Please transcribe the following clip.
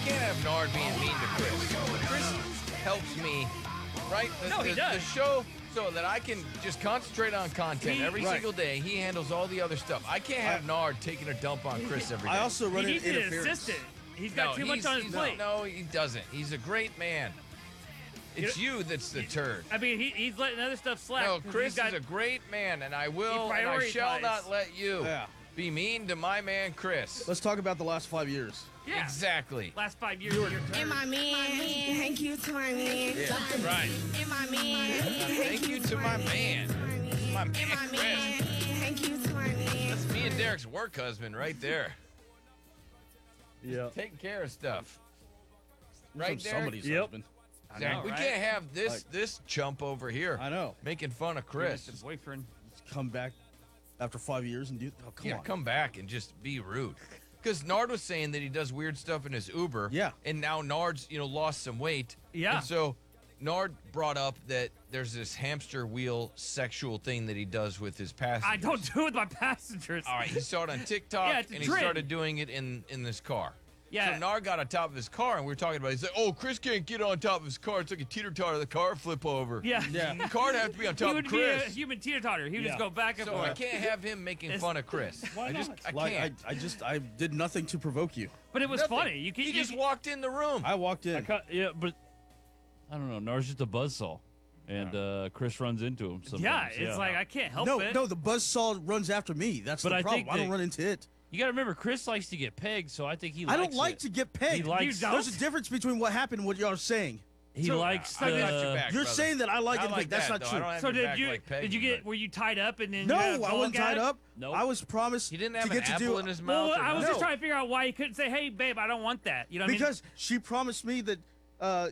can't have Nard being mean to Chris. Chris helps me, right? He does. The show, so that I can just concentrate on content every single day. He handles all the other stuff. I can't have Nard taking a dump on Chris every day. I also run He into needs an interference. assistant. He's got too much on his plate. No, he doesn't. He's a great man. It's you that's the turd. I mean, he's letting other stuff slack. No, 'cause Chris he's got- is a great man, and I will, and I shall prioritizes. not let you Yeah. be mean to my man Chris. Let's talk about the last 5 years. Yeah. Exactly. Last 5 years, you're And my man, thank you to my man. Yeah, right. And my man, Thank you to my man. My And man my Chris. man, thank you to my man. That's me and Derek's work husband right there. Yeah. Taking care of stuff. Right there. Somebody's Yep. husband. Exactly. right? We can't have this chump over here I know. making fun of Chris. the boyfriend. Come back after 5 years and do. Oh, come on. Come back and just be rude. Because Nard was saying that he does weird stuff in his Uber. Yeah. And now Nard's, lost some weight. Yeah. And so Nard brought up that there's this hamster wheel sexual thing that he does with his passengers. I don't do it with my passengers. All right, he saw it on TikTok, Yeah, it's a and he trend. started doing it in this car. Yeah. So Nard got on top of his car, and we were talking about it. He's like, oh, Chris can't get on top of his car. It's like a teeter-totter. The car flip over. Yeah. Yeah. The car would have to be on He top of would be a Chris. human teeter-totter. He would Yeah. just go back and So I forth. can't have him making fun of Chris. Why not? I Like, can't. I did nothing to provoke you. But it was Nothing. funny. You can, He you just can- walked in the room. I walked in. Yeah, but I don't know. Nard's just a buzzsaw, and Chris runs into him sometimes. yeah, it's like I can't help no, it. no, the buzzsaw runs after me. That's But the I problem. think I don't that- run into it. you got to remember, Chris likes to get pegged, so I think he. I Likes don't like it. to get pegged. He likes. You There's don't? a difference between what happened and what y'all are saying. He So, likes I got the. your back, You're brother. saying that I like I it, like but that's that, not though. I true. don't have So your did back you? like Peggy, Did you get? but- Were you tied up and then? No, you had a I ball wasn't tied gag? up. Nope. I was promised He didn't to have get an to apple do in his mouth. Well, or I was what? just trying to figure out why he couldn't say, "Hey, babe, I don't want that." You know what because she promised me that